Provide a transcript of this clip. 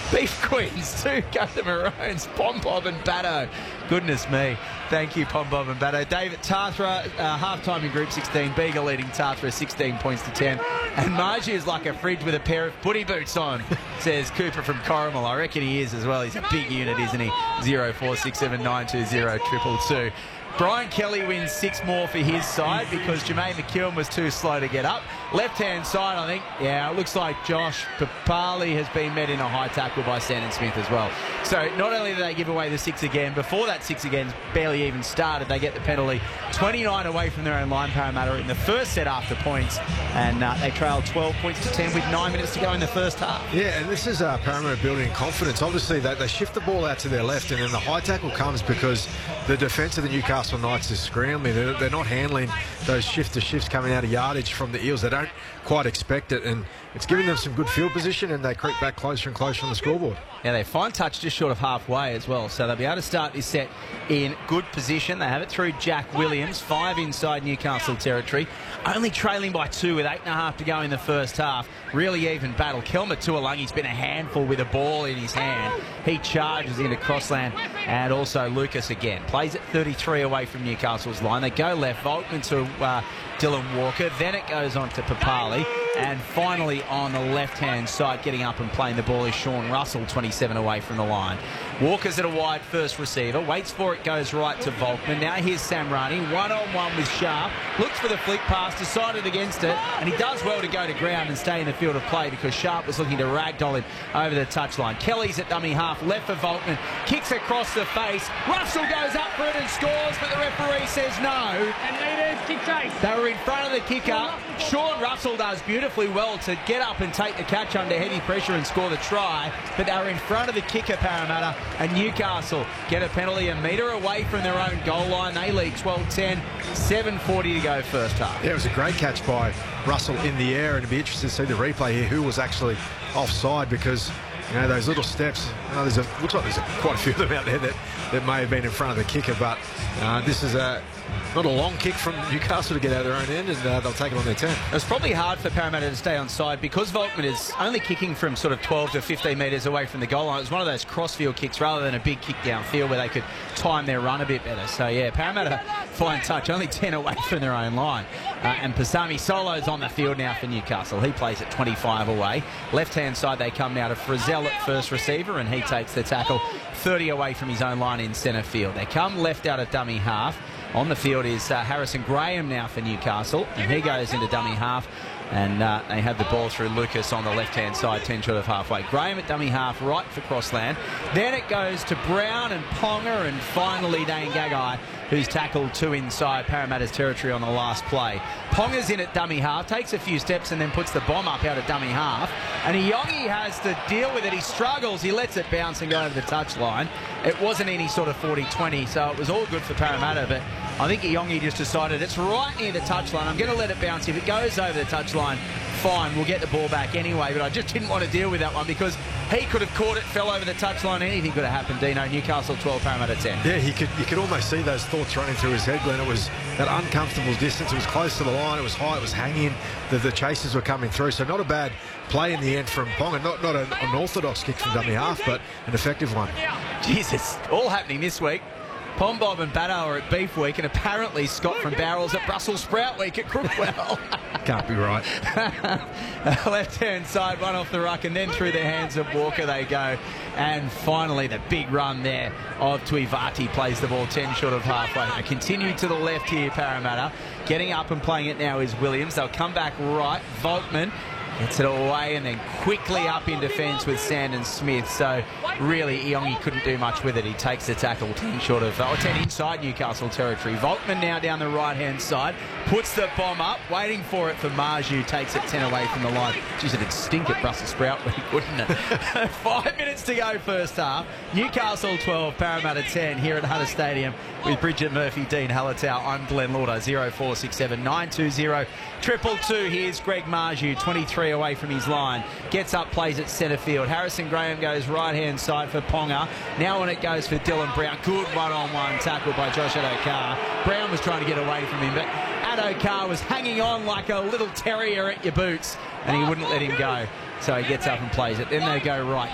Beef Queens 2 go to Maroons. Pom Bob and Batto. Goodness me. Thank you, Pom Bob and Batto. David Tathra, half-time in Group 16. Bega leading Tathra 16 points to 10. And Margie is like a fridge with a pair of footy boots on, says Cooper from Corrimal. I reckon he is as well. He's a big unit, isn't he? 0467920222. Brian Kelly wins 6 more for his side because Jermaine McEwen was too slow to get up. Left-hand side, I think, yeah, it looks like Josh Papali has been met in a high tackle by Sandon Smith as well. So not only do they give away the 6 again, before that 6 again barely even started, they get the penalty. 29 away from their own line, Parramatta, in the first set after points, and they trailed 12 points to 10 with 9 minutes to go in the first half. Yeah, and this is Parramatta building confidence. Obviously, they shift the ball out to their left, and then the high tackle comes because the defence of the Newcastle Knights is scrambling. They're not handling those shift-to-shifts coming out of yardage from the Eels. They don't quite expect it, and it's giving them some good field position, and they creep back closer and closer on the scoreboard. Yeah, they fine touch just short of halfway as well, so they'll be able to start this set in good position. They have it through Jack Williams, 5 inside Newcastle territory, only trailing by 2 with 8.5 to go in the first half. Really even battle. Kelma Tuolangi's been a handful with a ball in his hand. He charges into Crossland, and also Lucas again. Plays it 33 away from Newcastle's line. They go left, Volkman to Dylan Walker, then it goes on to Papali, and finally on the left-hand side, getting up and playing the ball is Sean Russell, 27 away from the line. Walker's at a wide first receiver, waits for it, goes right to Volkman. Now here's Samrani, one-on-one with Sharp, looks for the flick pass, decided against it, and he does well to go to ground and stay in the field of play because Sharp was looking to ragdoll him over the touchline. Kelly's at dummy half, left for Volkman, kicks across the face, Russell goes up for it and scores, but the referee says no. They were in front of the kicker. Sean Russell does beautifully well to get up and take the catch under heavy pressure and score the try, but they were in front of the kicker, Parramatta, and Newcastle get a penalty a metre away from their own goal line. They lead 12-10, 7:40 to go first half. Yeah, it was a great catch by Russell in the air, and it'd be interesting to see the replay here, who was actually offside, because you know, those little steps, looks like there's quite a few of them out there that may have been in front of the kicker, but this is not a long kick from Newcastle to get out of their own end, and they'll take it on their 10. It was probably hard for Parramatta to stay on side because Volkman is only kicking from sort of 12 to 15 metres away from the goal line. It was one of those crossfield kicks rather than a big kick downfield where they could time their run a bit better. So, yeah, Parramatta fine touch, only 10 away from their own line. And Pasami Solo's on the field now for Newcastle. He plays at 25 away. Left-hand side, they come now to Frizzell at first receiver, and he takes the tackle 30 away from his own line in centre field. They come left out of dummy half. On the field is Harrison Graham now for Newcastle, and he goes into dummy half, and they have the ball through Lucas on the left-hand side, 10 short of halfway. Graham at dummy half, right for Crossland. Then it goes to Brown and Ponga, and finally Dane Gagai, who's tackled 2 inside Parramatta's territory on the last play. Ponga's in at dummy half, takes a few steps and then puts the bomb up out at dummy half. And Iongi has to deal with it. He struggles. He lets it bounce and go over the touchline. It wasn't any sort of 40-20, so it was all good for Parramatta. But I think Iongi just decided it's right near the touchline. I'm going to let it bounce. If it goes over the touchline, fine, we'll get the ball back anyway. But I just didn't want to deal with that one because he could have caught it, fell over the touchline. Anything could have happened, Dino. Newcastle 12, Parramatta 10. Yeah, you could almost see those thoughts running through his head, Glenn. It was that uncomfortable distance. It was close to the line. It was high. It was hanging. The chasers were coming through. So not a bad play in the end from Ponga. Not an orthodox kick from dummy half, but an effective one. Jesus, all happening this week. Pom Bob and Batto are at Beef Week, and apparently Scott from Barrel's at Brussels Sprout Week at Crookwell. Can't be right. Left-hand side, one off the ruck, and then through the hands of Walker they go. And finally, the big run there of Tuivati plays the ball 10 short of halfway. They continue to the left here, Parramatta. Getting up and playing it now is Williams. They'll come back right. Volkman gets it away and then quickly up in defence with Sandon Smith. So really, Iongi couldn't do much with it. He takes the tackle 10 short of 10 inside Newcastle territory. Volkman now down the right-hand side, puts the bomb up, waiting for it for Marju, takes it 10 away from the line. Jeez, it'd stink at Brussels Sprout Week, wouldn't it? 5 minutes to go first half. Newcastle 12, Parramatta 10 here at Hunter Stadium with Bridget Murphy, Dean Hallertau. I'm Glenn Lauder, 0467 920 222. Here's Greg Marju, 23 away from his line. Gets up, plays at centre field. Harrison Graham goes right-hand side for Ponga. Now when it goes for Dylan Brown. Good one-on-one tackle by Josh Addo-Carr. Brown was trying to get away from him, but Addo-Carr was hanging on like a little terrier at your boots, and he wouldn't let him go. So he gets up and plays it. Then they go right.